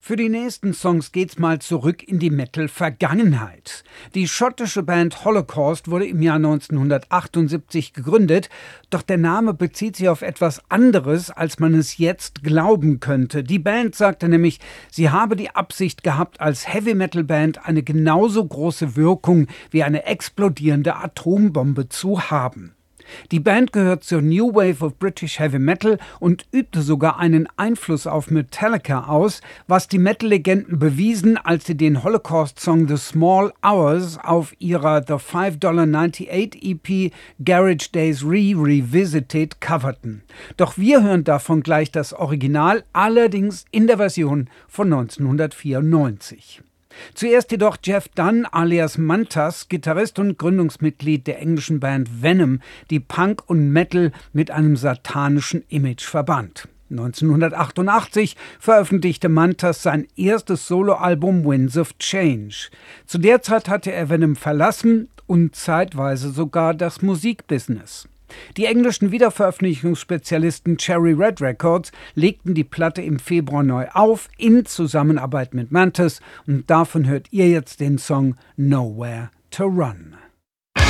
Für die nächsten Songs geht's mal zurück in die Metal-Vergangenheit. Die schottische Band Holocaust wurde im Jahr 1978 gegründet, doch der Name bezieht sich auf etwas anderes, als man es jetzt glauben könnte. Die Band sagte nämlich, sie habe die Absicht gehabt, als Heavy-Metal-Band eine genauso große Wirkung wie eine explodierende Atombombe zu haben. Die Band gehört zur New Wave of British Heavy Metal und übte sogar einen Einfluss auf Metallica aus, was die Metal-Legenden bewiesen, als sie den Holocaust-Song The Small Hours auf ihrer The $5.98 EP Garage Days Revisited coverten. Doch wir hören davon gleich das Original, allerdings in der Version von 1994. Zuerst jedoch Jeff Dunn alias Mantas, Gitarrist und Gründungsmitglied der englischen Band Venom, die Punk und Metal mit einem satanischen Image verband. 1988 veröffentlichte Mantas sein erstes Soloalbum Winds of Change. Zu der Zeit hatte er Venom verlassen und zeitweise sogar das Musikbusiness. Die englischen Wiederveröffentlichungsspezialisten Cherry Red Records legten die Platte im Februar neu auf, in Zusammenarbeit mit Mantas, und davon hört ihr jetzt den Song Nowhere to Run.